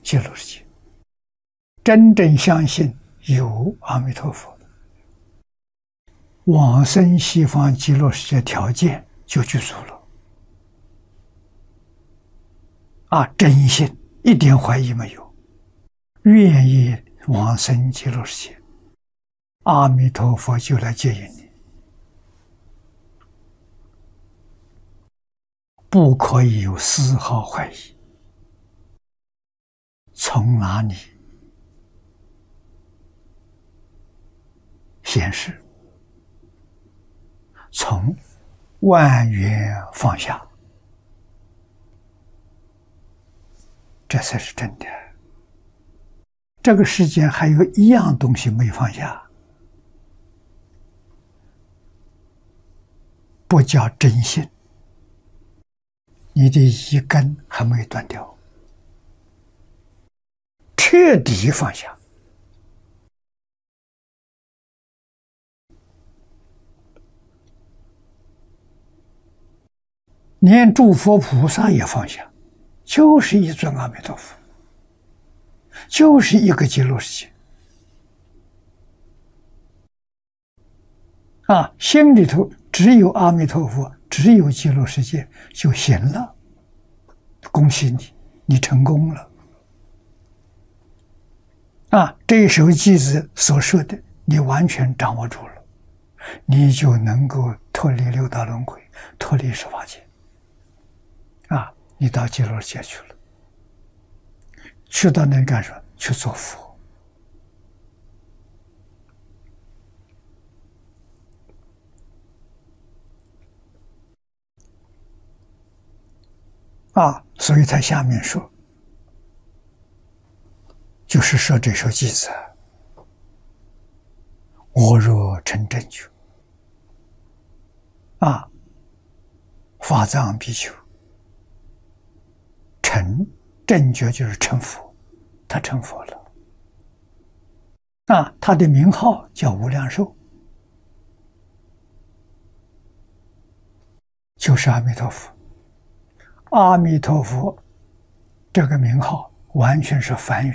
极乐世界，真正相信有阿弥陀佛，往生西方极乐世界条件就具足了。真信，一点怀疑没有，愿意往生极乐世界，阿弥陀佛就来接引你，不可以有丝毫怀疑。从哪里显示？从万缘放下，这才是真的。这个世间还有一样东西没放下，不叫真信，你的一根还没断掉，彻底放下。连诸佛菩萨也放下，就是一尊阿弥陀佛，就是一个极乐世界。心里头只有阿弥陀佛，只有极乐世界就行了。恭喜你，你成功了。这一首偈子所说的，你完全掌握住了，你就能够脱离六道轮回，脱离十法界。你到极乐世界去了，去到那里干什么？去做佛。所以他下面说，就是说这首偈子：我若成正觉，法藏比丘。成正觉就是成佛，他成佛了。他的名号叫无量寿，就是阿弥陀佛。阿弥陀佛这个名号完全是梵语，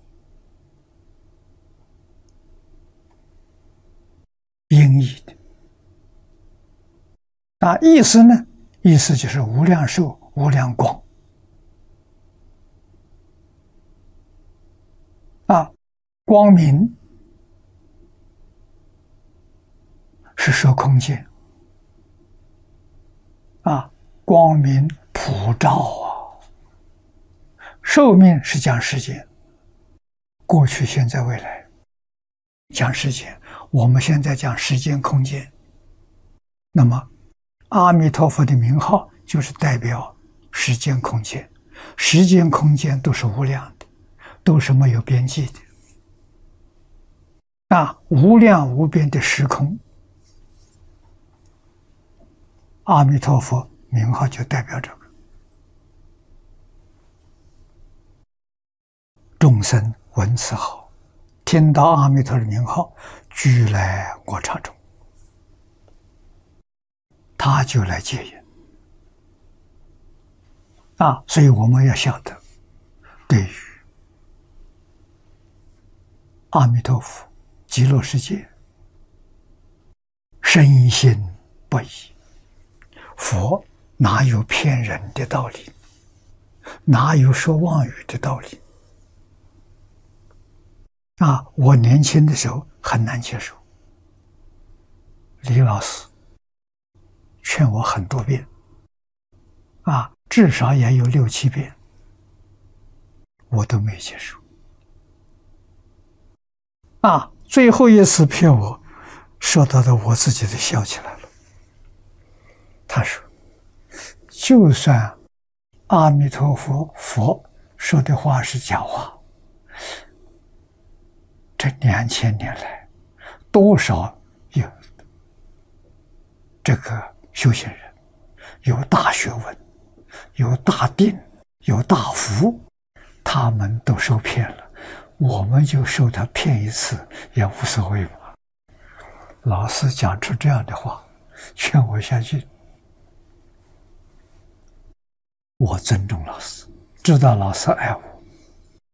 音译的。意思呢？意思就是无量寿、无量光。光明是说空间，光明普照寿命是讲时间，过去、现在、未来讲时间，我们现在讲时间、空间。那么阿弥陀佛的名号就是代表时间、空间，时间、空间都是无量的，都是没有边际的。无量无边的时空，阿弥陀佛名号就代表这个。众生闻此号，听到阿弥陀的名号，俱来我刹中，他就来接引。所以我们要晓得，对于阿弥陀佛极乐世界深信不疑。佛哪有骗人的道理？哪有说妄语的道理？我年轻的时候很难接受，李老师劝我很多遍，至少也有6、7遍，我都没接受。最后一次骗我，说到的我自己都笑起来了。他说，就算阿弥陀佛说的话是假话，这2000年来多少有这个修行人，有大学问，有大定，有大福，他们都受骗了，我们就受他骗一次也无所谓嘛。老师讲出这样的话，劝我相信，我尊重老师，知道老师爱我，